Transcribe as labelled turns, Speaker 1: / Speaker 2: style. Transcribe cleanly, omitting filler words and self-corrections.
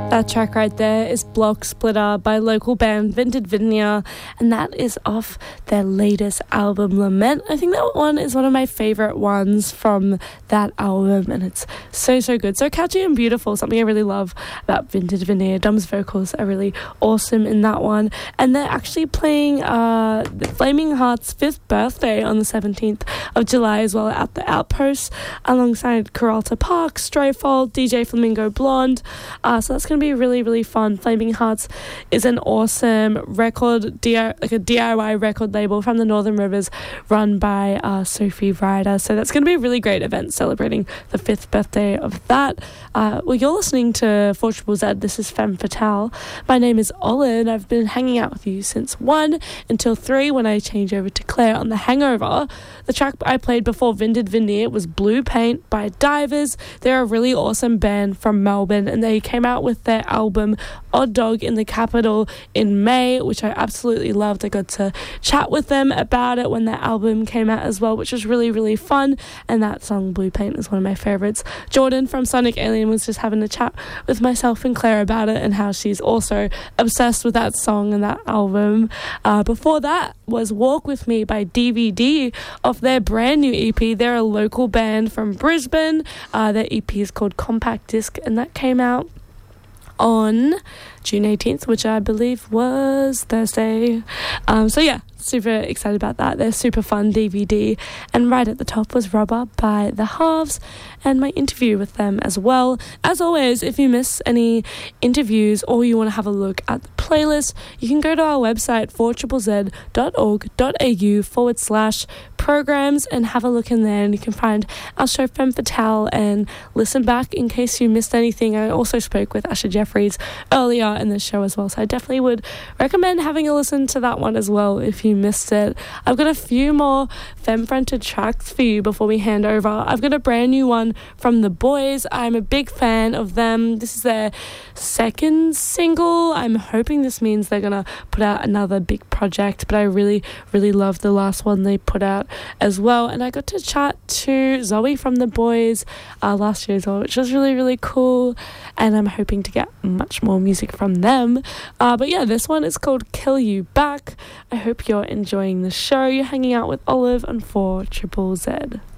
Speaker 1: That track right there is Block Splitter by local band Vintage Vineyard, and that is off their latest album, Lament. I think that one is one of my favourite ones from that album, and it's so good. So catchy and beautiful, something I really love about Vintage Vineyard. Dom's vocals are really awesome in that one, and they're actually playing the Flaming Heart's 5th birthday on the 17th of July as well at the Outpost alongside Coralta Park, Strayfold, DJ Flamingo Blonde. So that's going to be really fun. Flaming Hearts is an awesome record, like a DIY record label from the Northern Rivers run by Sophie Ryder. So that's going to be a really great event celebrating the 5th birthday of that. Well, you're listening to 4ZZZ. This is Femme Fatale. My name is Olin. I've been hanging out with you since 1 until 3 when I change over to Claire on The Hangover. The track I played before Vintage Vineyard was Blue Paint by Divers. They're a really awesome band from Melbourne, and they came out with their album Odd Dog in the Capital in May, which I absolutely loved. I got to chat with them about it when their album came out as well, which was really fun, and that song Blue Paint is one of my favourites. Jordan from Sonic Alien was just having a chat with myself and Claire about it and how she's also obsessed with that song and that album. Before that was Walk With Me by DVD off their brand new EP. They're a local band from Brisbane. Their EP is called Compact Disc, and that came out on June 18th, which I believe was Thursday. So yeah, super excited about that. They're super fun, DVD. And right at the top was Rubber by The Halves, and my interview with them as well. As always, if you miss any interviews or you want to have a look at the playlist, you can go to our website 4ZZZ.org.au/programs and have a look in there, and you can find our show Femme Fatale and listen back in case you missed anything. I also spoke with Asher Jeffries earlier in the show as well, so I definitely would recommend having a listen to that one as well if you missed it. I've got a few more femme-fronted tracks for you before we hand over. I've got a brand new one from The Boys. I'm a big fan of them. This is their second single. I'm hoping this means they're gonna put out another big project, but I really love the last one they put out as well. And I got to chat to Zoe from The Boys last year as well, which was really cool, and I'm hoping to get much more music from them. But yeah, this one is called Kill You Back. I hope you're enjoying the show. You're hanging out with Olive on 4ZZZ.